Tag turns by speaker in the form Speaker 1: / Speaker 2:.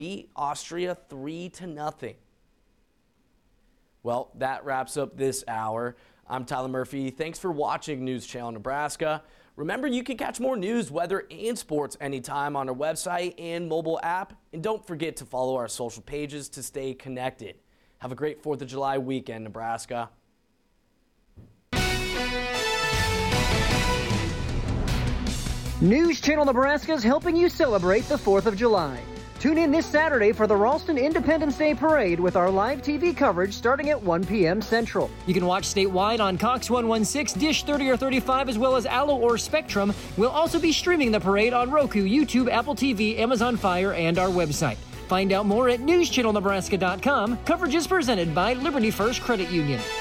Speaker 1: beat Austria 3-0. Well, that wraps up this hour. I'm Tyler Murphy. Thanks for watching News Channel Nebraska. Remember, you can catch more news, weather, and sports anytime on our website and mobile app. And don't forget to follow our social pages to stay connected. Have a great 4th of July weekend, Nebraska.
Speaker 2: News Channel Nebraska is helping you celebrate the 4th of July. Tune in this Saturday for the Ralston Independence Day Parade with our live TV coverage starting at 1 p.m. Central.
Speaker 3: You can watch statewide on Cox 116, Dish 30 or 35, as well as Allo or Spectrum. We'll also be streaming the parade on Roku, YouTube, Apple TV, Amazon Fire, and our website. Find out more at newschannelnebraska.com. Coverage is presented by Liberty First Credit Union.